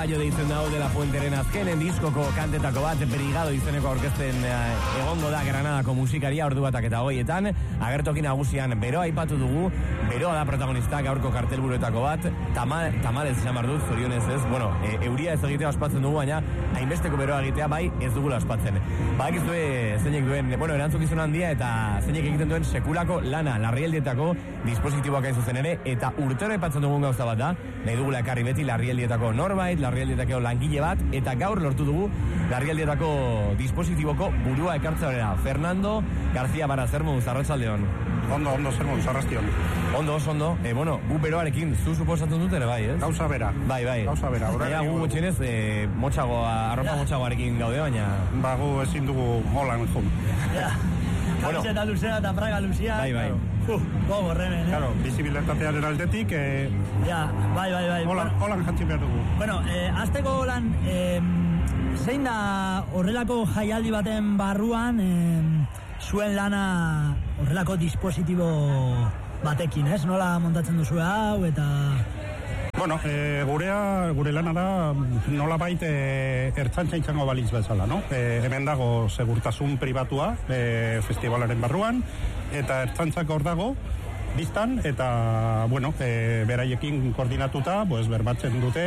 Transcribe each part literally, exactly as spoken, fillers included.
Caballo deitzen dago de la Fuenteren azkenen diskoko kantetako bat, Brigado izeneko aurkezten egongo da Granadako musikaria ordu batak eta hogeietan, agertoki nagusian beroa aipatu dugu, beroa da protagonista gaurko kartelburuetako bat, tamal, tamalez esan dut, zorionez ez, bueno, e, euria ez egitea ospatzen dugu, baina hainbesteko beroa egitea bai ez dugula ospatzen. Badakizue zeinek duen, bueno, erantzukizun handia eta zeinek egiten duen sekulako lana, larrialdietako dispositiboak hain zuzen ere, eta urtero aipatzen dugun gauza bat da, nahi dugula ekarri beti larrialdietako norbait, larrialdietako langile bat, eta gaur lortu dugu larrialdietako dispositiboko burua ekartzea. Fernando García Barazermuz, arratsaldeon. Ondo, ondo, Zermuz, arrastion. Ondo, ondo, e, bueno, gu beroarekin, zu suposatzen dut ere bai, ez? Gauza bera. Bai, bai. Gauza bera. Baina gu gutxinez, e, motxagoa, arropa motxagoarekin gaude, baina... Ba, gu ezin dugu holan jun. Ja, kamiseta luzea eta praga luzea. Bai, bai. Uh, gogo, remen, eh? Claro, bizibilitatearen aldetik, eh... Ja, bai, bai, bai. Holan, holan jantzi behar dugu. Bueno, eh, azteko holan, eh, zein da horrelako jaialdi baten barruan, eh, zuen lana horrelako dispositibo batekin, ez? Nola montatzen duzu hau eta... Bueno, e, gurea, gure lana da nola bait e, ertzantza izango balitz bezala, no? E, hemen dago segurtasun pribatua e, festivalaren barruan, eta ertzantzak hor dago, biztan, eta, bueno, e, beraiekin koordinatuta, pues, berbatzen dute,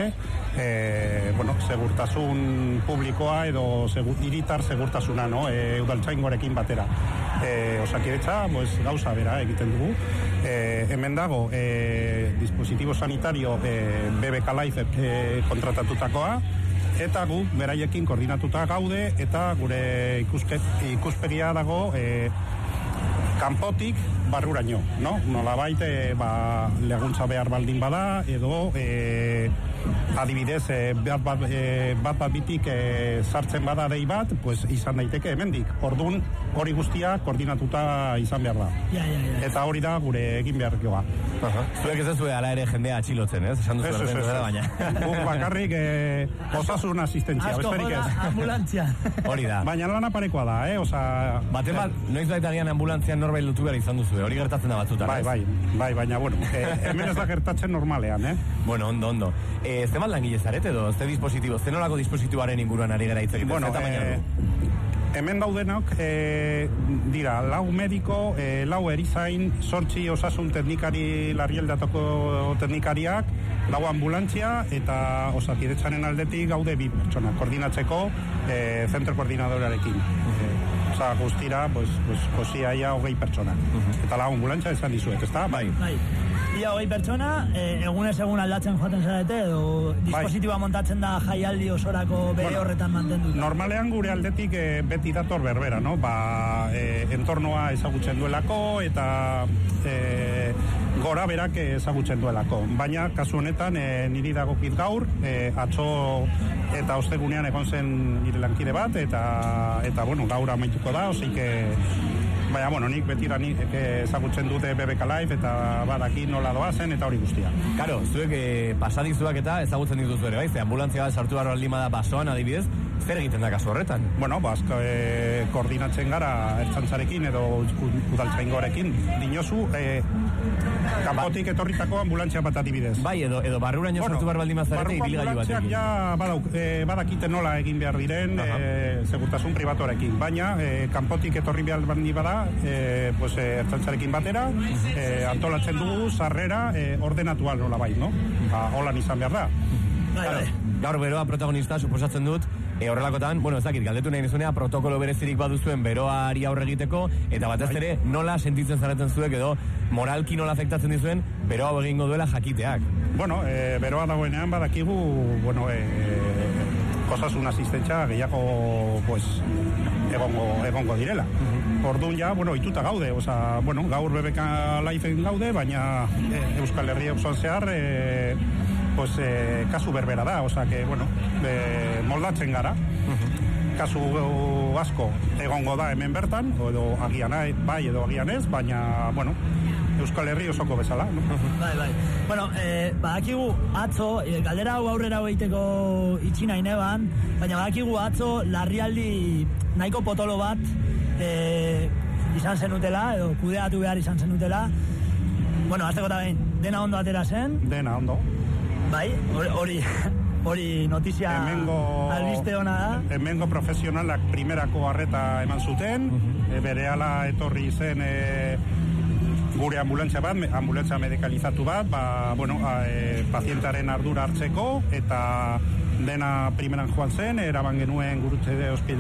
e, bueno, segurtasun publikoa edo segur, iritar segurtasuna, no? E, udaltzaingoarekin batera. E, osakidetza, pues, gauza bera egiten dugu. E, hemen dago, e, dispositibo sanitario e, B B K Life e, kontratatutakoa, eta gu beraiekin koordinatuta gaude, eta gure ikuske, ikuspegia dago e, kanpotik barruraino, no? Nolabait e, ba, laguntza behar baldin bada, edo e, adibidez e, bat bat, e, bat, bat bitik e, sartzen bada dei bat, pues, izan daiteke hemendik. Ordun hori guztia koordinatuta izan behar da. Ja, ja, ja. Eta hori da gure egin behar joa. Aha. Zuek ez zuen ala ere jendea atxilotzen, ez? Esan duzu ez, ez, ez, baina. Guk bakarrik e, osasun asistentzia, besterik ez. Ambulantzia. Hori da. Baina lana parekoa da, eh? Osa... Baten bat, noiz baita gian ambulantzian norbait lutu behar izan duzu, hori gertatzen da batzutan, bai, bai, bai, baina, bueno, eh, hemen ez da gertatzen normalean, eh? Bueno, ondo, ondo. Eh, ze mal langile zaret edo, ze dispositibo, ze nolako dispositiboaren inguruan ari gara hitz egiten? Bueno, eh, hemen daudenok, eh, dira, lau mediko, eh, lau erizain, sortzi osasun teknikari, larrialdatoko teknikariak, lau ambulantzia, eta osakidetzaren aldetik gaude bi pertsona, koordinatzeko eh, zentro koordinadorarekin. Eh, Osa, guztira, pues, pues, posia ia hogei pertsona. Uh-huh. Eta la ambulantzia esan dizuet, ezta? Bai. Bai. Ia hogei pertsona, eh, egunez egun aldatzen joaten zarete, edo dispositiboa bai. Montatzen da jaialdi osorako bere bueno, horretan mantendu. Normalean gure aldetik eh, beti dator berbera, no? Ba, eh, entornoa ezagutzen duelako, eta eh, gora berak ezagutzen duelako. Baina, kasu honetan, eh, niri dagokit gaur, eh, atzo eta ostegunean egon zen nire lankide bat, eta, eta bueno, gaur amaituko da, osei que... Baina, bueno, nik betira nik ezagutzen dute B B K Life eta badaki nola doazen eta hori guztia. Karo, zuek eh, pasadizuak eta ezagutzen dituzu ere, bai? Ze ambulantzia bat sartu barro aldima da basoan adibidez, zer egiten da kasu horretan? Bueno, bazka, e, koordinatzen gara ertzantzarekin edo udaltzaingoarekin. Dinozu, e, kanpotik etorritako ambulantzia bat adibidez. Bai, edo, edo barruraino bueno, sartu barro aldima zarete ibilgailu batekin. Ja badauk, e, badakite nola egin behar diren e, segurtasun pribatuarekin. Baina, e, kanpotik etorri behar bandi bada, E, pues, e, ertzantzarekin batera e, antolatzen dugu sarrera e, ordenatual nola bai, no? Ba, holan izan behar da. Claro, gaur beroa protagonista suposatzen dut e, horrelakotan, bueno, ez dakit, galdetu nahi nizunea protokolo berezirik baduzuen beroari aurre egiteko eta batez ere nola sentitzen zareten zuek edo moralki nola afektatzen dizuen beroa hau egingo duela jakiteak. Bueno, e, beroa dagoenean badakigu, bueno, e, osasun asistentza gehiago pues, egongo, egongo direla. Uh-huh. Orduan ja, bueno, ituta gaude, oza, bueno, gaur B B K Lifeen gaude, baina e, Euskal Herria osoan zehar, e, pues, e, kasu berbera da, oza, que, bueno, e, moldatzen gara. Uh-huh. Kasu asko egongo da hemen bertan, edo agian bai edo agian ez, baina, bueno, Euskal Herri osoko bezala, no? Bai, bai. Bueno, eh, badakigu atzo, eh, galdera hau aurrera hoiteko itxi nahi neban, baina badakigu atzo larrialdi nahiko potolo bat eh, izan zenutela, edo kudeatu behar izan zenutela. Bueno, azteko eta behin, dena ondo atera zen? Dena ondo. Bai, hori, hori notizia albiste hona da. Hemengo profesionalak primerako harreta eman zuten, uh-huh. e, berehala etorri zen e, gure ambulantzia bat, ambulantzia medikalizatu bat, ba, bueno, e, pazientaren ardura hartzeko, eta dena primeran joan zen, eraban genuen gurutze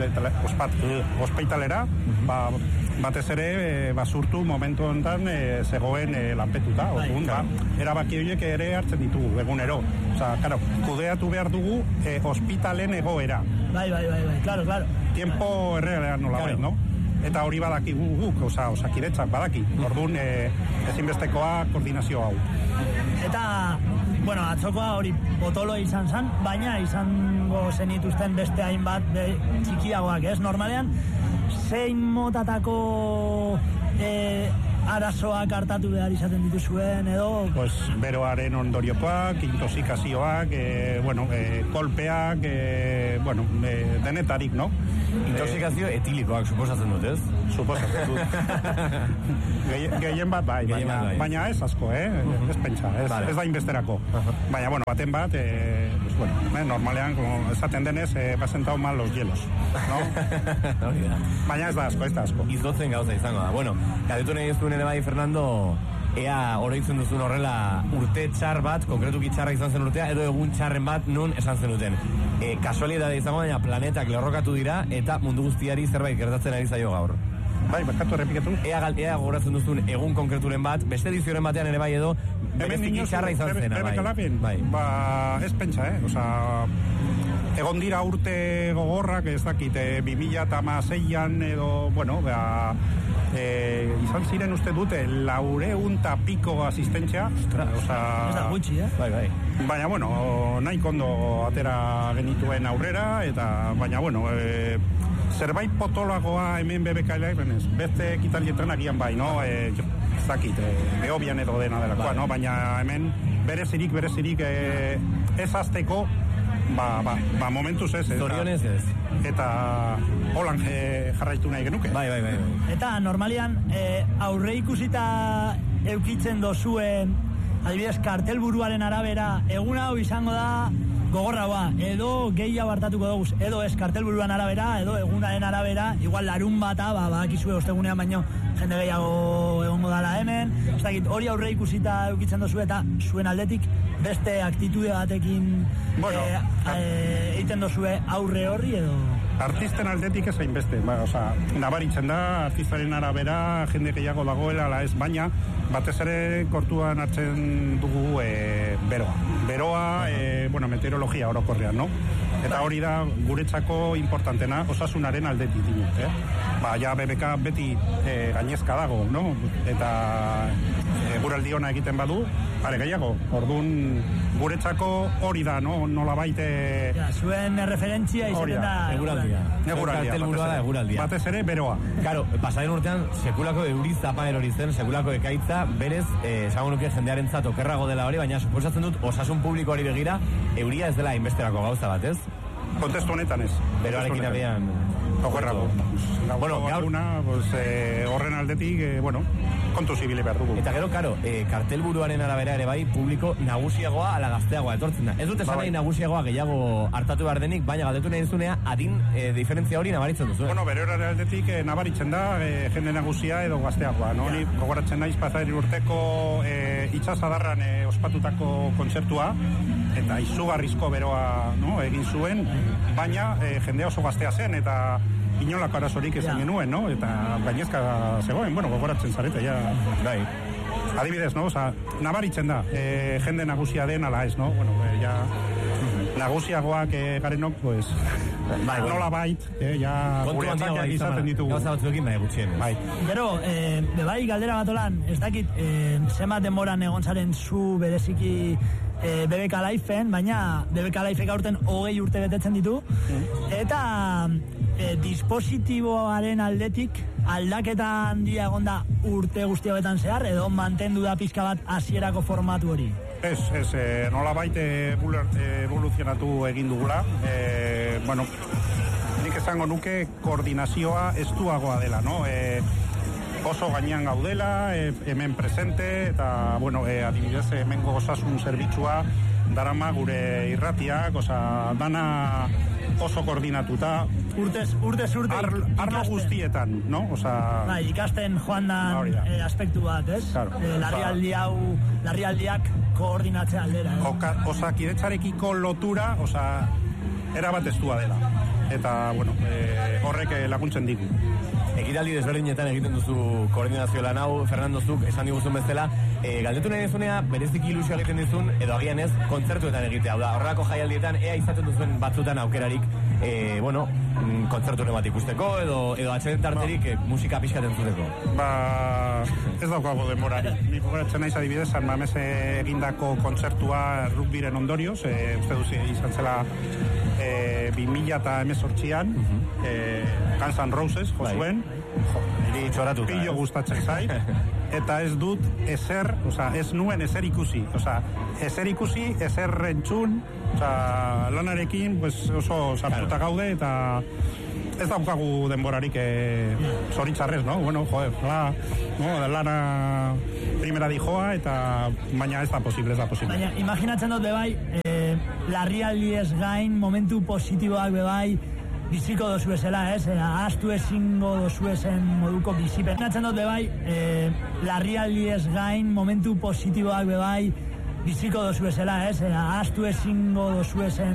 ospitalera, uh-huh. ba, batez ere e, basurtu momentu honetan e, zegoen e, lanpetuta, orduan, ba, erabaki horiek ere hartzen ditugu, egunero. Osa, claro, kudeatu behar dugu e, ospitalen egoera. Bai, bai, bai, bai, claro, claro. Tiempo errealean nola bai, no? Eta hori badaki guk, osa, osakidetzak badaki. Orduan, e, ezinbestekoa koordinazio hau. Eta, bueno, atzokoa hori potolo izan zen, baina izango zenituzten beste hainbat be, txikiagoak, ez? Normalean, zein motatako e, arazoak hartatu behar izaten dituzuen, edo? Pues, beroaren ondoriokoak, intoxikazioak, e, bueno, e, kolpeak, e, bueno, e, denetarik, no? Intoxikazio e, etilikoak, suposatzen dut, ez? Suposatzen dut. Gehien bat bai, baina, bai. baina ez asko, eh? Uh-huh. Ez pentsa, ez, vale. Ez da inbesterako. Uh-huh. Baina, bueno, baten bat, eh, pues, bueno, eh, normalean, como esaten denez, eh, basentau mal los hielos, no? Baina ez da asko, ez da asko. Izdotzen gauza izango da. Bueno, gadetu nahi eztuen ere bai, Fernando, ea oroitzen duzun horrela urte txar bat, konkretuki txarra izan zen urtea, edo egun txarren bat nun esan zenuten. E, kasualidade izango baina planetak lerrokatu dira, eta mundu guztiari zerbait gertatzen ari zaio gaur. Bai, bakatu errepikatu. Ea, ea gogoratzen duzun egun konkreturen bat, beste edizioren batean ere bai edo, bereziki txarra izan zena, bai. Kalapin, bai. Ba, ez pentsa, eh? Osa, egon dira urte gogorrak, ez dakit, e, bi mila hamaseian edo, bueno, ba, e, izan ziren uste dute, laureun eta piko asistentzia. Osa, ez da gutxi, eh? Bai, bai. Baina, bueno, nahi kondo atera genituen aurrera, eta, baina, bueno, e, zerbait potoloagoa hemen B B K Live-enez, beste ekitalietan agian bai, no? E, ez dakit, e, behobian edo dena delakoa, bai. No? Baina hemen berezirik, berezirik e, ez azteko, ba, ba, ba momentuz ez. Zorionez ez. Eta holan e, jarraitu nahi genuke. Bai, bai, bai. Eta normalian e, aurre ikusita eukitzen dozuen, adibidez, kartelburuaren arabera, egun hau izango da gogorragoa, edo gehiago hartatuko dugu, edo ez kartelburuan arabera, edo egunaren arabera, igual larun bata, ba, bakizue ostegunean baino jende gehiago egongo dala hemen, ez dakit, hori aurre ikusita eukitzen dozu eta zuen aldetik beste aktitude batekin bueno, e, e, egiten dozue aurre horri edo? Artisten aldetik ez hainbeste, ba, oza, nabaritzen da, artistaren arabera jende gehiago dagoela, ala ez, baina batez ere kortuan hartzen dugu e, beroa. Beroa, e, bueno, meteorologia orokorrean, no? Eta hori da guretzako importantena osasunaren aldetik dinut, eh? Ba, ja B B K beti e, gainezka dago, no? Eta e, guraldi ona egiten badu, are gehiago, orduan guretzako hori da, no? Nola baite... Ja, zuen referentzia izaten da... Eguraldia. Eguraldia, batez, eguraldia. Batez ere, beroa. Claro, pasaren urtean, sekulako euri zapa erori zen, sekulako ekaitza, berez, eh, esango nuke jendearen zato kerrago dela hori, baina suposatzen dut, osasun publikoari begira, euria ez dela inbesterako gauza bat, ez? Kontestu honetan ez. Beroarekin abean... Okerrago. Bueno, gaur... Pues, eh, horren aldetik, eh, bueno, kontu zibile behar dugu. Eta gero, karo, eh, kartelburuaren arabera ere bai, publiko nagusiagoa ala gazteagoa etortzen da. Ez dut esan nahi nagusiagoa gehiago hartatu behar denik, baina galdetu nahi duzunea, adin eh, diferentzia hori nabaritzen duzu. Bueno, bere horaren aldetik eh, nabaritzen da, eh, jende nagusia edo gazteagoa, no? Ni gogoratzen naiz pasari urteko eh, itxasadarran eh, ospatutako kontzertua, eta izugarrizko beroa, no, egin zuen, baina eh, jende oso gaztea zen, eta inolako arazorik ezin genuen, no? Eta gainezka zegoen, bueno, gogoratzen zarete, ja... Bai. Adibidez, no? Osa, nabaritzen da, e, jende nagusia den ala ez, no? Bueno, e, ja... Nagusiagoak e, garenok, pues... Bai, nola bait, e, ja... Gure atzakeak izaten ditugu. Gauza batzuekin bai gutxien. Bai. Gero, e, bebai galdera bat olan, ez dakit, e, zenbat denboran egon zaren zu bereziki e, B B K Live-en, baina B B K Live-ek aurten hogei urte betetzen ditu, mm. eta... E, dispositiboaren aldetik aldaketa handia egonda urte guzti hauetan zehar, edo mantendu da pizka bat hasierako formatu hori? Ez, ez, e, nola baite evoluzionatu egin dugula. E, bueno, nik esango nuke koordinazioa estuagoa dela, no? E, oso gainean gaudela, e, hemen presente, eta, bueno, e, adibidez, hemengo osasun zerbitzua darama gure irratiak, oza, dana oso koordinatuta. Urtez, urtez urte Ar, arlo guztietan, no? Oza... Bai, ikasten joan dan eh, aspektu bat, ez? Claro. Eh, larrialdi hau, larrialdiak koordinatzea aldera. Eh? Oka, oza, kidetzarekiko lotura, oza, erabat estua dela. Eta, bueno, eh, horrek laguntzen digu. Ekitaldi desberdinetan egiten duzu koordinazio lan hau, Fernando, zuk esan diguzun bezala, e, galdetu nahi duzunea, bereziki ilusio egiten dizun, edo agian ez, kontzertuetan egitea. Da, horrelako jaialdietan, ea izaten duzuen batzutan aukerarik, e, bueno, kontzertu bat ikusteko, edo, edo atxeden tarterik e, musika pixkaten zuteko. Ba, ez daukago denborari. Nik gogoratzen naiz adibidez, San Mamese egindako kontzertua rugbiren ondorioz, e, uste duzi izan zela e, bi mila eta hemezortzian, uh-huh. e, Guns N' Roses, jo zuen, jo, niri txoratuta, pillo gustatzen zait, eta ez dut ezer, oza, ez nuen ezer ikusi, oza, ezer ikusi, ezer entzun, oza, lanarekin pues, oso sartuta gaude, eta ez daukagu denborarik e, zoritzarrez, no? Bueno, joder, la, no, lana primera dijoa, eta baina ez da posible, ez da posible. Baina, imaginatzen dut bebai, eh, larrialdi ez gain, momentu positiboak bebai, biziko dozu esela, ez? Ahaztu ezingo dozu esen moduko bizipen. Imaginatzen dut bebai, eh, larrialdi ez gain, momentu positiboak bebai, biziko dozu esela, ez? Ahaztu ezingo dozu esen